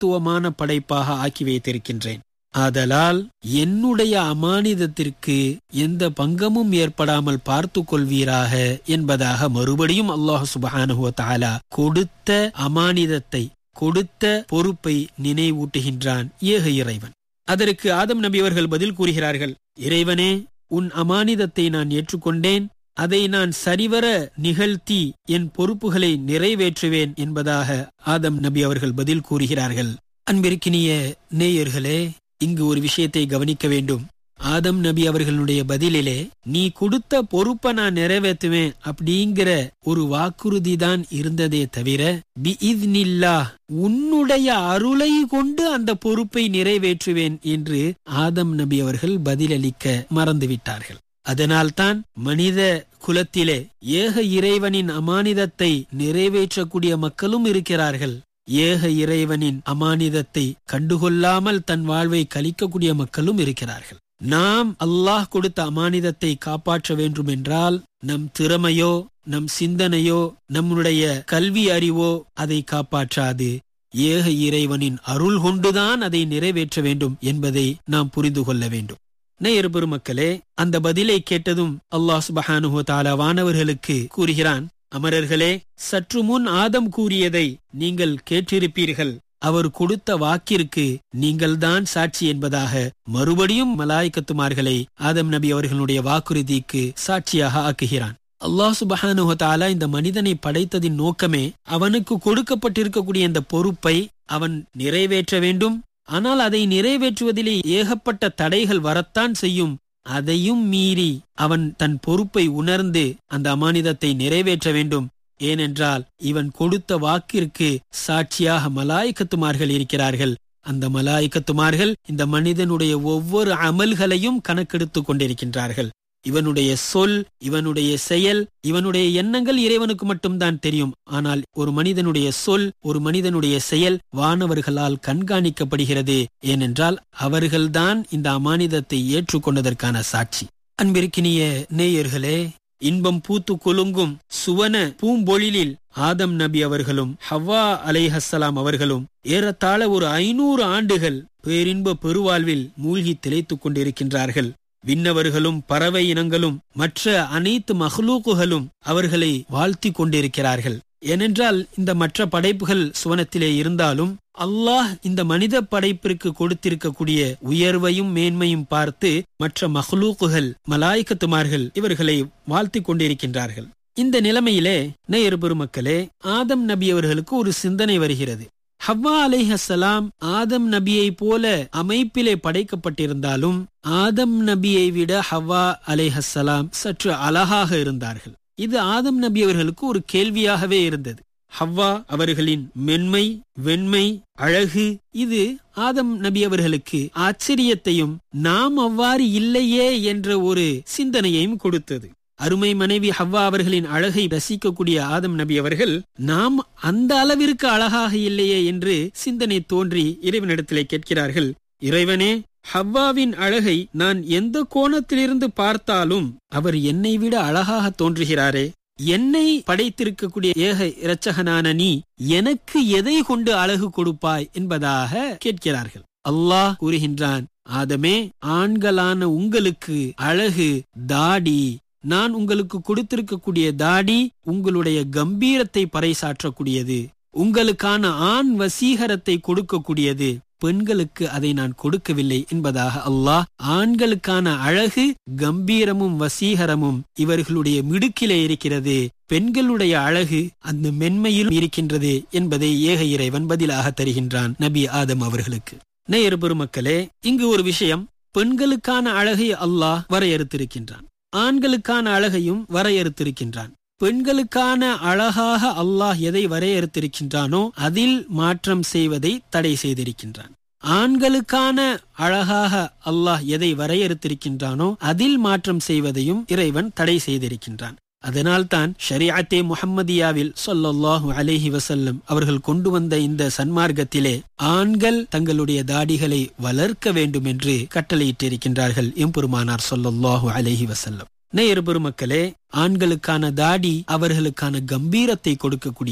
மகத்துவமான படைப்பாக ஆக்கி வைத்திருக்கின்றேன். ஆதலால் என்னுடைய அமானிதத்திற்கு எந்த பங்கமும் ஏற்படாமல் பார்த்து கொள்வீராக என்பதாக மறுபடியும் அல்லாஹ் சுப்ஹானஹு வ தஆலா கொடுத்த அமானிதத்தை, கொடுத்த பொறுப்பை நினைவூட்டுகின்றான் ஏக இறைவன். அதற்கு ஆதம் நபி அவர்கள் பதில் கூறுகிறார்கள், இறைவனே, உன் அமானிதத்தை நான் ஏற்றுக்கொண்டேன், அதை நான் சரிவர நிகழ்த்தி என் பொறுப்புகளை நிறைவேற்றுவேன் என்பதாக ஆதம் நபி அவர்கள் பதில் கூறுகிறார்கள். அன்பிற்கினிய நேயர்களே, இங்கு ஒரு விஷயத்தை கவனிக்க வேண்டும். ஆதம் நபி அவர்களுடைய பதிலிலே நீ கொடுத்த பொறுப்பை நான் நிறைவேற்றுவேன் அப்படிங்கிற ஒரு வாக்குறுதி தான் இருந்ததே தவிர பிஇத்னில்லாஹ் உன்னுடைய அருளை கொண்டு அந்த பொறுப்பை நிறைவேற்றுவேன் என்று ஆதம் நபி அவர்கள் பதிலளிக்க மறந்துவிட்டார்கள். அதனால்தான் மனித குலத்திலே ஏக இறைவனின் அமானிதத்தை நிறைவேற்றக்கூடிய மக்களும் இருக்கிறார்கள். ஏக இறைவனின் அமானிதத்தை கண்டுகொள்ளாமல் தன் வாழ்வை கழிக்கக்கூடிய மக்களும் இருக்கிறார்கள். நாம் அல்லாஹ் கொடுத்த அமானிதத்தை காப்பாற்ற வேண்டும் என்றால் நம் திறமையோ, நம் சிந்தனையோ, நம்முடைய கல்வி அறிவோ அதை காப்பாற்றாது. ஏக இறைவனின் அருள் கொண்டுதான் அதை நிறைவேற்ற வேண்டும் என்பதை நாம் புரிந்து கொள்ள வேண்டும். நேயர் பெருமக்களே, அந்த பதிலை கேட்டதும் அல்லாஹ் சுப்ஹானஹு வ தஆலா வானவர்களுக்கு கூறுகிறான், அமரர்களே, சற்று முன் ஆதம் கூறியதை நீங்கள் கேட்டிருப்பீர்கள். அவர் கொடுத்த வாக்கிற்கு நீங்கள்தான் சாட்சி என்பதாக மறுபடியும் மலாயிகத்துமார்களை ஆதம் நபி அவர்களுடைய வாக்குறுதிக்கு சாட்சியாக ஆக்குகிறான். அல்லாஹ் சுப்ஹானஹு வ தஆலா இந்த மனிதனை படைத்ததின் நோக்கமே அவனுக்கு கொடுக்கப்பட்டிருக்கக்கூடிய இந்த பொறுப்பை அவன் நிறைவேற்ற வேண்டும். ஆனால் அதை நிறைவேற்றுவதிலே ஏகப்பட்ட தடைகள் வரத்தான் செய்யும். அதையும் மீறி அவன் தன் பொறுப்பை உணர்ந்து அந்த அமானிதத்தை நிறைவேற்ற வேண்டும். ஏனென்றால் இவன் கொடுத்த வாக்கிற்கு சாட்சியாக மலாயிகத்துமார்கள் இருக்கிறார்கள். அந்த மலாயிகத்துமார்கள் இந்த மனிதனுடைய ஒவ்வொரு அமல்களையும் கணக்கெடுத்துக் கொண்டிருக்கின்றார்கள். இவனுடைய சொல், இவனுடைய செயல், இவனுடைய எண்ணங்கள் இறைவனுக்கு மட்டும்தான் தெரியும். ஆனால் ஒரு மனிதனுடைய சொல், ஒரு மனிதனுடைய செயல் வானவர்களால் கண்காணிக்கப்படுகிறது. ஏனென்றால் அவர்கள்தான் இந்த அமானிதத்தை ஏற்றுக்கொண்டதற்கான சாட்சி. அன்பிற்கினிய நேயர்களே, இன்பம் பூத்து குலுங்கும் சுவன பூம்பொழிலில் ஆதம் நபி அவர்களும் ஹவ்வா அலைஹஸ்ஸலாம் அவர்களும் ஏறத்தாழ ஒரு 500 ஆண்டுகள் பேரின்ப பெருவாழ்வில் மூழ்கி திளைத்துக் கொண்டிருக்கின்றார்கள். விண்ணவர்களும் பறவை இனங்களும் மற்ற அனைத்து மஹ்லூக்குகளும் அவர்களை வாழ்த்தி கொண்டிருக்கிறார்கள். ஏனென்றால் இந்த மற்ற படைப்புகள் சுவனத்திலே இருந்தாலும் அல்லாஹ் இந்த மனித படைப்பிற்கு கொடுத்திருக்கக்கூடிய உயர்வையும் மேன்மையும் பார்த்து மற்ற மஹ்லூக்குகள், மலாயிகத்துமார்கள் இவர்களை வாழ்த்தி கொண்டிருக்கின்றார்கள். இந்த நிலைமையிலே நேயர் பெருமக்களே, ஆதம் நபி அவர்களுக்கு ஒரு சிந்தனை வருகிறது. ஹவ்வா அலைஹஸ்ஸலாம் ஆதம் நபியை போல அமைப்பிலே படைக்கப்பட்டிருந்தாலும் ஆதம் நபியை விட ஹவ்வா அலைஹஸ்ஸலாம் சற்று அழகாக இருந்தார்கள். இது ஆதம் நபி அவர்களுக்கு ஒரு கேள்வியாகவே இருந்தது. ஹவ்வா அவர்களின் மென்மை, வெண்மை, அழகு இது ஆதம் நபி அவர்களுக்கு ஆச்சரியத்தையும் நாம் அவ்வாறு இல்லையே என்ற ஒரு சிந்தனையையும் கொடுத்தது. அருமை மனைவி ஹவ்வா அவர்களின் அழகை ரசிக்கக்கூடிய ஆதம் நபி அவர்கள் நாம் அந்த அளவிற்கு அழகாக இல்லையே என்று சிந்தனை தோன்றி இறைவனிடத்திலே கேட்கிறார்கள், இறைவனே, ஹவ்வாவின் அழகை நான் எந்த கோணத்திலிருந்து பார்த்தாலும் அவர் என்னை விட அழகாக தோன்றுகிறாரே. என்னை படைத்திருக்கக்கூடிய ஏக இரட்சகனான நீ எனக்கு எதை கொண்டு அழகு கொடுப்பாய் என்பதாக கேட்கிறார்கள். அல்லாஹ் கூறுகின்றான், ஆதமே, ஆண்களான உங்களுக்கு அழகு தாடி. நான் உங்களுக்கு கொடுத்திருக்கக்கூடிய தாடி உங்களுடைய கம்பீரத்தை பறைசாற்றக்கூடியது, உங்களுக்கான ஆண் வசீகரத்தை கொடுக்கக்கூடியது. பெண்களுக்கு அதை நான் கொடுக்கவில்லை என்பதாக அல்லாஹ் ஆண்களுக்கான அழகு, கம்பீரமும் வசீகரமும் இவர்களுடைய மிடுக்கிலே இருக்கிறது, பெண்களுடைய அழகு அந்த மென்மையில் இருக்கின்றது என்பதை ஏக இறைவன் பதிலாக தருகின்றான் நபி ஆதம் அவர்களுக்கு. நேயர் பெருமக்களே, இங்கு ஒரு விஷயம், பெண்களுக்கான அழகை அல்லாஹ் வரையறுத்திருக்கின்றான், ஆண்களுக்கான அழகையும் வரையறுத்திருக்கின்றான். பெண்களுக்கான அழகாக அல்லாஹ் எதை வரையறுத்திருக்கின்றானோ அதில் மாற்றம் செய்வதை தடை செய்திருக்கின்றான். ஆண்களுக்கான அழகாக அல்லாஹ் எதை வரையறுத்திருக்கின்றானோ அதில் மாற்றம் செய்வதையும் இறைவன் தடை செய்திருக்கின்றான். அதனால்தான் ஷரீஅத்தே முஹம்மதியாவில் ஸல்லல்லாஹு அலைஹி வஸல்லம் அவர்கள் கொண்டு வந்த இந்த சன்மார்க்கத்திலே ஆண்கள் தங்களுடைய தாடிகளை வளர்க்க வேண்டும் என்று கட்டளையிட்டிருக்கின்றார்கள் எம்பெருமானார் ஸல்லல்லாஹு அலைஹி வஸல்லம். நேயர் பெருமக்களே, ஆண்களுக்கான தாடி அவர்களுக்கான கம்பீரத்தை கொடுக்கக்கூடியது,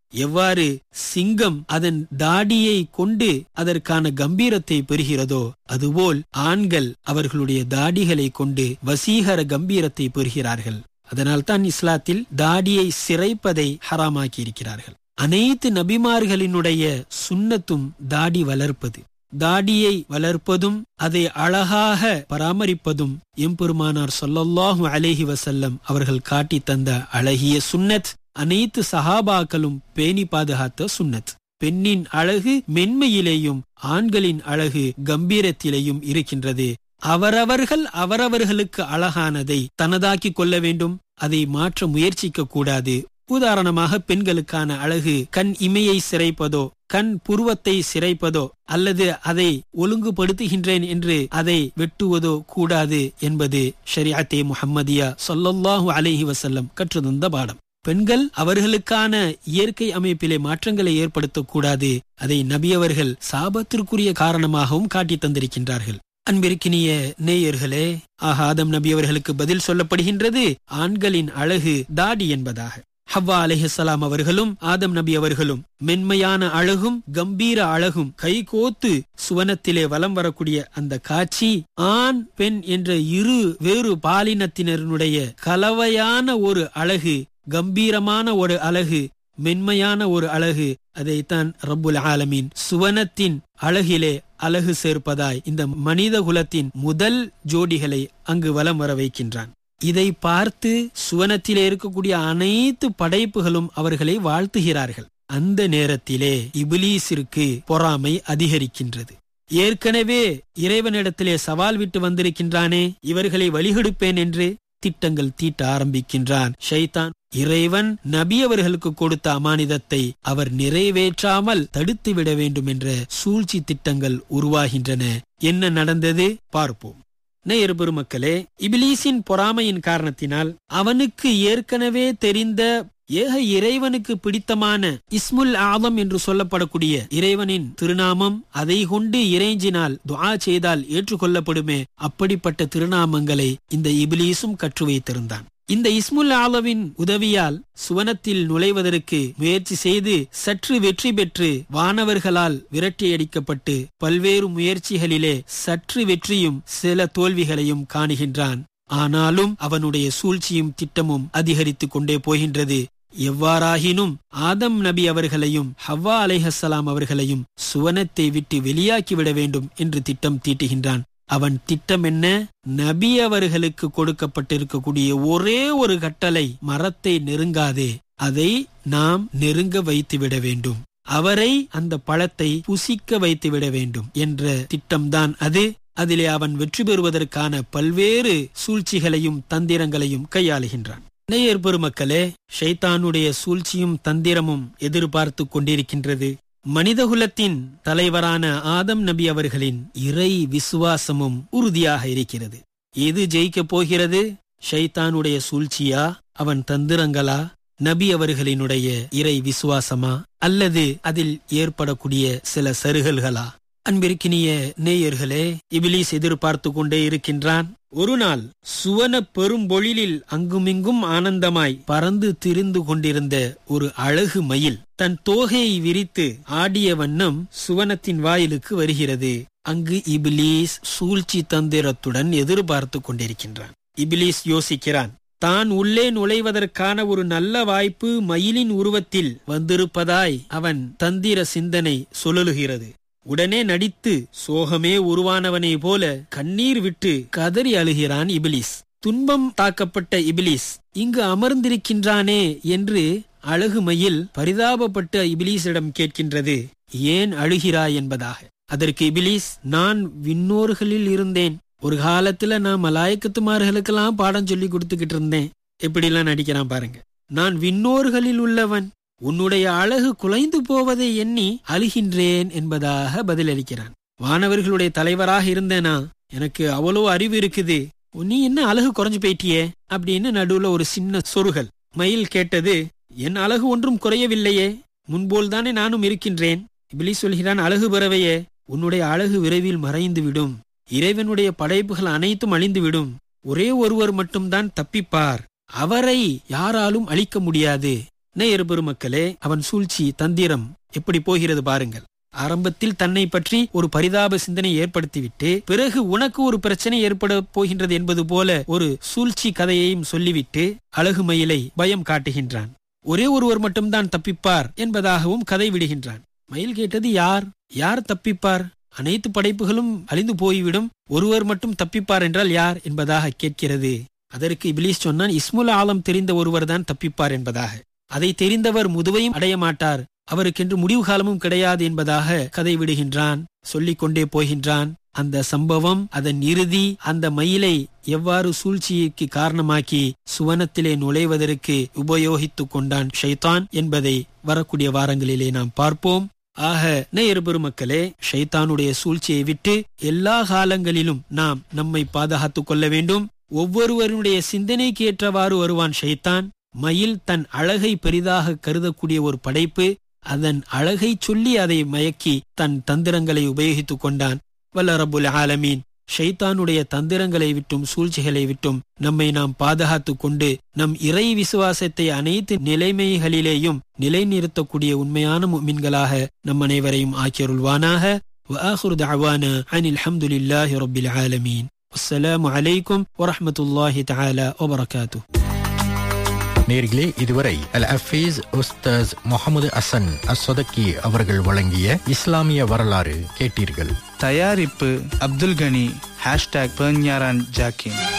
எவ்வாறு சிங்கம் அதன் தாடியை கொண்டு அதற்கான கம்பீரத்தை பெறுகிறதோ அதுபோல் ஆண்கள் அவர்களுடைய தாடிகளை கொண்டு வசீகர கம்பீரத்தை பெறுகிறார்கள். அதனால் தான் இஸ்லாத்தில் தாடியை சிரைப்பதை ஹராமாக்கி இருக்கிறார்கள். அனைத்து நபிமார்களினுடைய சுன்னத்தும் தாடி வளர்ப்பது. தாடியை வளர்ப்பதும் அதை அழகாக பராமரிப்பதும் எம்பெருமானார் ஸல்லல்லாஹு அலைஹி வஸல்லம் அவர்கள் காட்டி தந்த அழகிய சுன்னத். அனைத்து சஹாபாக்களும் பேணி பாதுகாத்த சுன்னத். பெண்ணின் அழகு மென்மையிலேயும் ஆண்களின் அழகு கம்பீரத்திலேயும் இருக்கின்றது. அவரவர்கள் அவரவர்களுக்கு அழகானதை தனதாக்கி கொள்ள வேண்டும். அதை மாற்ற முயற்சிக்க கூடாது. உதாரணமாக பெண்களுக்கான அழகு கண் இமையை சிரைப்பதோ கண் புருவத்தை சிரைப்பதோ அல்லது அதை ஒழுங்குபடுத்துகின்றேன் என்று அதை வெட்டுவதோ கூடாது என்பது ஷரீஅத்தே முஹம்மதியா ஸல்லல்லாஹு அலைஹி வஸல்லம் கற்றுத்தந்த பாடம். பெண்கள் அவர்களுக்கான இயற்கை அமைப்பிலே மாற்றங்களை ஏற்படுத்தக்கூடாது. அதை நபி அவர்கள் சாபத்திற்குரிய காரணமாகவும் காட்டி தந்திருக்கின்றார்கள். அன்பிற்கினிய நேயர்களே, ஆதம் நபி அவர்களுக்கு பதில் சொல்லப்படுகின்றது ஆண்களின் அழகு தாடி என்பதாக. ஹவ்வா அலைஹிஸ்ஸலாம் அவர்களும் ஆதம் நபி அவர்களும் மென்மையான அழகும் கம்பீர அழகும் கைகோத்து சுவனத்திலே வலம் வரக்கூடிய அந்த காட்சி ஆண் பெண் என்ற இரு வேறு பாலினத்தினருடைய கலவையான ஒரு அழகு, கம்பீரமான ஒரு அழகு, மென்மையான ஒரு அழகு. அதைத்தான் ரப்புல் ஆலமீன் சுவனத்தின் அழகிலே அழகு சேர்ப்பதாய் இந்த மனித குலத்தின் முதல் ஜோடிகளை அங்கு வலம் வர வைக்கின்றான். இதை பார்த்து சுவனத்திலே இருக்கக்கூடிய அனைத்து படைப்புகளும் அவர்களை வாழ்த்துகிறார்கள். அந்த நேரத்திலே இபிலீசிற்கு பொறாமை அதிகரிக்கின்றது. ஏற்கனவே இறைவனிடத்திலே சவால் விட்டு வந்திருக்கின்றானே, இவர்களை வழிகெடுப்பேன் என்று திட்டங்கள் தீட்ட ஆரம்பிக்கின்றான் ஷைத்தான். இறைவன் நபி அவர்களுக்கு கொடுத்த அமானிதத்தை அவர் நிறைவேற்றாமல் தடுத்து விட வேண்டும் என்ற சூழ்ச்சி திட்டங்கள் உருவாகின்றன. என்ன நடந்தது பார்ப்போம். நேயர் பெருமக்களே, இபிலீசின் பொறாமையின் காரணத்தினால் அவனுக்கு ஏற்கனவே தெரிந்த ஏக இறைவனுக்கு பிடித்தமான இஸ்முல் ஆதம் என்று சொல்லப்படக்கூடிய இறைவனின் திருநாமம், அதை கொண்டு இறைஞ்சினால் துஆ செய்தால் ஏற்றுக்கொள்ளப்படுமே, அப்படிப்பட்ட திருநாமங்களை இந்த இபிலீசும் கற்று வைத்திருந்தான். இந்த இஸ்முல் ஆலவின் உதவியால் சுவனத்தில் நுழைவதற்கு முயற்சி செய்து சற்று வெற்றி பெற்று வானவர்களால் விரட்டியடிக்கப்பட்டு பல்வேறு முயற்சிகளிலே சற்று வெற்றியும் சில தோல்விகளையும் காணுகின்றான். ஆனாலும் அவனுடைய சூழ்ச்சியும் திட்டமும் அதிகரித்துக் கொண்டே போகின்றது. எவ்வாறாகினும் ஆதம் நபி அவர்களையும் ஹவ்வா அலைஹிஸ்ஸலாம் அவர்களையும் சுவனத்தை விட்டு வெளியாக்கிவிட வேண்டும் என்று திட்டம் தீட்டுகின்றான். அவன் திட்டம் என்ன? நபி அவர்களுக்கு கொடுக்கப்பட்டிருக்கக்கூடிய ஒரே ஒரு கட்டளை, மரத்தை நெருங்காதே, அதை நாம் நெருங்க வைத்துவிட வேண்டும், அவரை அந்த பழத்தை புசிக்க வைத்துவிட வேண்டும் என்ற திட்டம்தான் அது. அதிலே அவன் வெற்றி பெறுவதற்கான பல்வேறு சூழ்ச்சிகளையும் தந்திரங்களையும் கையாளுகின்றான். நேயர் பெருமக்களே, ஷைத்தானுடைய சூழ்ச்சியும் தந்திரமும் எதிர்பார்த்து கொண்டிருக்கின்றது. மனிதகுலத்தின் தலைவரான ஆதம் நபி அவர்களின் இறை விசுவாசமும் உறுதியாக இருக்கிறது. எது ஜெயிக்கப் போகிறது? ஷைத்தானுடைய சூழ்ச்சியா, அவன் தந்திரங்களா, நபி அவர்களினுடைய இறை விசுவாசமா, அல்லது அதில் ஏற்படக்கூடிய சில சருகல்களா? அன்பிற்கினிய நேயர்களே, இபிலீஸ் எதிர்பார்த்து கொண்டே இருக்கின்றான். ஒரு நாள் சுவன பெரும்பொழிலில் அங்குமிங்கும் ஆனந்தமாய் பறந்து திரிந்து கொண்டிருந்த ஒரு அழகு மயில் தன் தோகையை விரித்து ஆடிய வண்ணம் சுவனத்தின் வாயிலுக்கு வருகிறது. அங்கு இபிலீஸ் சூழ்ச்சி தந்திரத்துடன் எதிர்பார்த்து கொண்டிருக்கின்றான். இபிலீஸ் யோசிக்கிறான், தான் உள்ளே நுழைவதற்கான ஒரு நல்ல வாய்ப்பு மயிலின் உருவத்தில் வந்திருப்பதாய் அவன் தந்திர சிந்தனை சுழலுகிறது. உடனே நடித்து சோகமே உருவானவனை போல கண்ணீர் விட்டு கதறி அழுகிறான் இபிலீஸ். துன்பம் தாக்கப்பட்ட இபிலீஸ் இங்கு அமர்ந்திருக்கின்றானே என்று அழகு மயில் பரிதாபப்பட்ட இபிலீஸிடம் கேட்கின்றது, ஏன் அழுகிறாய் என்பதாக. அதற்கு இபிலீஸ், நான் விண்ணோர்களில் இருந்தேன், ஒரு காலத்துல நான் மலாய்க்கத்துமார்களுக்கெல்லாம் பாடம் சொல்லி கொடுத்துக்கிட்டு இருந்தேன். எப்படிலாம் நடிக்கிறான் பாருங்க. நான் விண்ணோர்களில் உள்ளவன், உன்னுடைய அழகு குலைந்து போவதை எண்ணி அழுகின்றேன் என்பதாக பதிலளிக்கிறான். வானவர்களுடைய தலைவராக இருந்தேனா, எனக்கு அவ்வளோ அறிவு இருக்குது, நீ என்ன அழகு குறைஞ்சு போயிட்டியே அப்படின்னு நடுவுல ஒரு சின்ன சொருகல். மயில் கேட்டது, என் அழகு ஒன்றும் குறையவில்லையே, முன்போல் தானே நானும் இருக்கின்றேன். இபிலீஸ் சொல்கிறான், அழகு பறவையே, உன்னுடைய அழகு விரைவில் மறைந்து விடும், இறைவனுடைய படைப்புகள் அனைத்தும் அழிந்துவிடும், ஒரே ஒருவர் மட்டும்தான் தப்பிப்பார், அவரை யாராலும் அழிக்க முடியாது. நேயர் பெருமக்களே, அவன் சூழ்ச்சி தந்திரம் எப்படி போகிறது பாருங்கள். ஆரம்பத்தில் தன்னை பற்றி ஒரு பரிதாப சிந்தனை ஏற்படுத்திவிட்டு பிறகு உனக்கு ஒரு பிரச்சனை ஏற்பட போகின்றது என்பது போல ஒரு சூழ்ச்சி கதையையும் சொல்லிவிட்டு அழகு மயிலை பயம் காட்டுகின்றான். ஒரே ஒருவர் மட்டும்தான் தப்பிப்பார் என்பதாகவும் கதை விடுகின்றான். மயில் கேட்டது, யார் தப்பிப்பார்? அனைத்து படைப்புகளும் அழிந்து போய்விடும், ஒருவர் மட்டும் தப்பிப்பார் என்றால் யார் என்பதாக கேட்கிறது. அதற்கு இப்லீஸ் சொன்னான், இஸ்முல் ஆலம் தெரிந்த ஒருவர் தான் தப்பிப்பார் என்பதாக. அதை தெரிந்தவர் முதுவையும் அடைய மாட்டார், அவருக்கென்று முடிவு காலமும் கிடையாது என்பதாக கதை விடுகின்றான். சொல்லிக் கொண்டே போகின்றான். அந்த சம்பவம், அதன் இறுதி, அந்த மயிலை எவ்வாறு சூழ்ச்சிக்கு காரணமாக்கி சுவனத்திலே நுழைவதற்கு உபயோகித்துக் கொண்டான் ஷைத்தான் என்பதை வரக்கூடிய வாரங்களிலே நாம் பார்ப்போம். ஆக நேயர் பெருமக்களே, ஷைத்தானுடைய சூழ்ச்சியை விட்டு எல்லா காலங்களிலும் நாம் நம்மை பாதுகாத்துக் கொள்ள வேண்டும். ஒவ்வொருவருடைய சிந்தனைக்கு ஏற்றவாறு வருவான் ஷைத்தான். மயில் தன் அழகை பெரிதாக கருதக்கூடிய ஒரு படைப்பு. அதன் அழகை சொல்லி அதை மயக்கி தன் தந்திரங்களை உபயோகித்துக் கொண்டான். வல்ல ரப்புல் ஆலமீன் ஷைத்தானுடைய தந்திரங்களை விட்டும் சூழ்ச்சிகளை விட்டும் நம்மை நாம் பாதுகாத்துக் கொண்டு நம் இறை விசுவாசத்தை அனைத்து நிலைமைகளிலேயும் நிலைநிறுத்தக்கூடிய உண்மையான முஃமின்களாக நம் அனைவரையும் ஆக்கியருள்வானாக. வஆகிரு தஅவானா அனில் ஹம்துலில்லாஹி ரப்பில் ஆலமீன். அஸ்ஸலாமு அலைக்கும் வரஹ்மத்துல்லாஹி தஆலா வபரகாத்துஹு. நேர்களே, இதுவரை அல் ஹஃபீஸ் உஸ்தாஸ் முகமது ஹசன் அஸ்ஸதகி அவர்கள் வழங்கிய இஸ்லாமிய வரலாறு கேட்டீர்கள். தயாரிப்பு அப்துல் கனி. #பெர்ஞாரான் ஜாக்கின்.